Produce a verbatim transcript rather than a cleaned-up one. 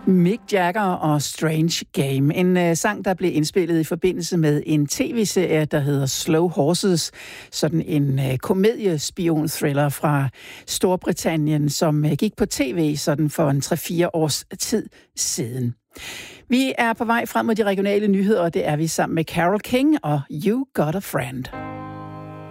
Mick Jagger og Strange Game. En uh, sang, der blev indspillet i forbindelse med en tv-serie, der hedder Slow Horses. Sådan en uh, komediespion-thriller fra Storbritannien, som uh, gik på tv sådan for en tre-fire års tid siden. Vi er på vej frem mod de regionale nyheder, og det er vi sammen med Carole King og You Got a Friend.